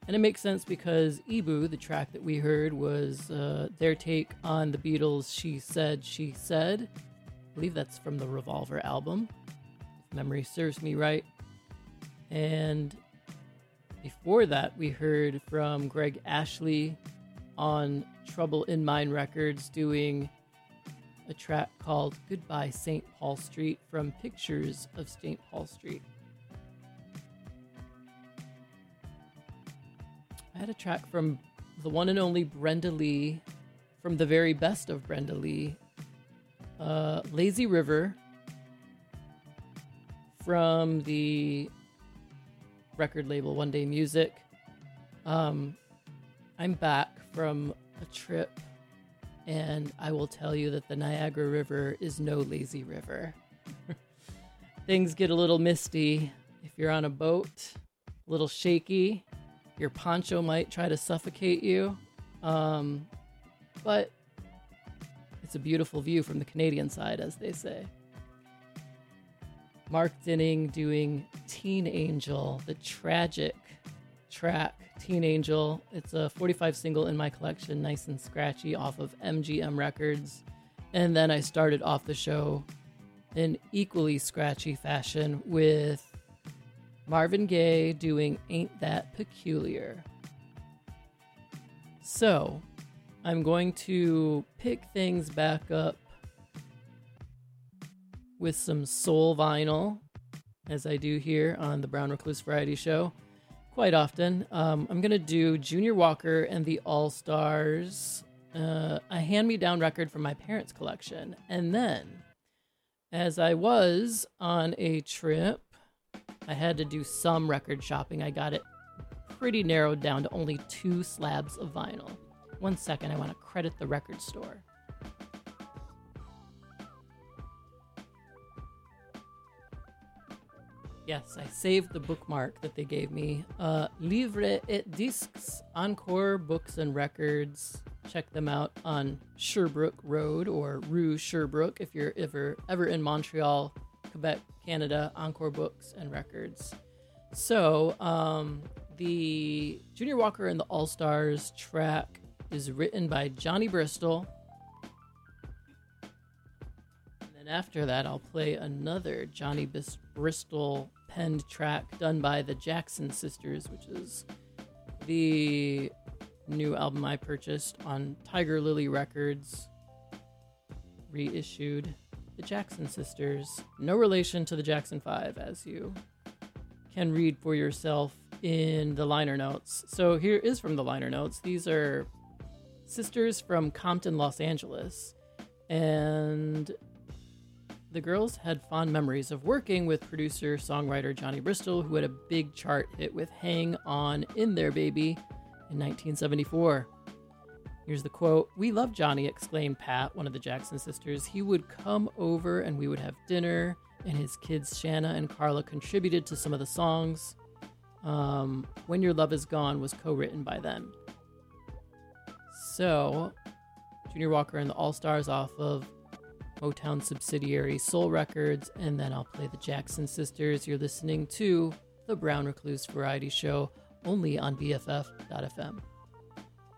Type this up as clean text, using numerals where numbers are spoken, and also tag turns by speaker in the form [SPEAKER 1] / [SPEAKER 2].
[SPEAKER 1] And it makes sense because Ibu, the track that we heard, was their take on the Beatles' She Said, She Said. I believe that's from the Revolver album, if memory serves me right. And before that, we heard from Greg Ashley on Trouble in Mind Records doing a track called Goodbye St. Paul Street from Pictures of St. Paul Street. I had a track from the one and only Brenda Lee, from the very best of Brenda Lee, Lazy River, from the record label One Day Music. I'm back from a trip, and I will tell you that the Niagara River is no lazy river. Things get a little misty if you're on a boat, a little shaky. Your poncho might try to suffocate you, but it's a beautiful view from the Canadian side, as they say. Mark Dinning doing Teen Angel, the tragic track Teen Angel. It's a 45 single in my collection, nice and scratchy, off of MGM Records. And then I started off the show in equally scratchy fashion with Marvin Gaye doing Ain't That Peculiar. So, I'm going to pick things back up with some soul vinyl, as I do here on the Brown Recluse Variety Show quite often. I'm going to do Junior Walker and the All-Stars, a hand-me-down record from my parents' collection. And then, as I was on a trip, I had to do some record shopping. I got it pretty narrowed down to only 2 slabs of vinyl. 1 second, I want to credit the record store. Yes, I saved the bookmark that they gave me. Livres et Disques, Encore Books and Records. Check them out on Sherbrooke Road, or Rue Sherbrooke, if you're ever in Montreal, Quebec, Canada. Encore Books and Records. So, the Junior Walker and the All-Stars track is written by Johnny Bristol. And then after that, I'll play another Johnny Bristol penned track done by the Jackson Sisters, which is the new album I purchased on Tiger Lily Records, reissued. The Jackson Sisters, no relation to the Jackson 5, as you can read for yourself in the liner notes. So here is from the liner notes. These are sisters from Compton, Los Angeles, and the girls had fond memories of working with producer-songwriter Johnny Bristol, who had a big chart hit with Hang On In There Baby in 1974. Here's the quote. "We love Johnny," exclaimed Pat, one of the Jackson sisters. "He would come over and we would have dinner, and his kids Shanna and Carla contributed to some of the songs. When Your Love Is Gone was co-written by them." So, Junior Walker and the All-Stars off of Motown subsidiary Soul Records, and then I'll play the Jackson Sisters. You're listening to the Brown Recluse Variety Show, only on BFF.FM.